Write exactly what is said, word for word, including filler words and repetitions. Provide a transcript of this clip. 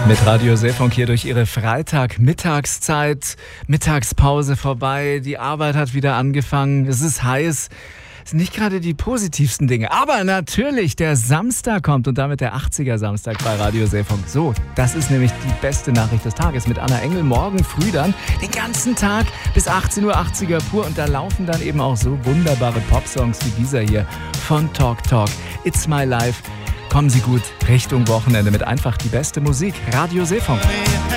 Mit Radio Seefunk hier durch Ihre Freitag-Mittagszeit. Mittagspause vorbei, die Arbeit hat wieder angefangen, es ist heiß. Das sind nicht gerade die positivsten Dinge. Aber natürlich, der Samstag kommt und damit der achtziger-Samstag bei Radio Seefunk. So, das ist nämlich die beste Nachricht des Tages mit Anna Engel. Morgen früh dann den ganzen Tag bis achtzehn Uhr achtziger pur. Und da laufen dann eben auch so wunderbare Popsongs wie dieser hier von Talk Talk. It's My Life. Kommen Sie gut Richtung Wochenende mit einfach die beste Musik. Radio Seefunk.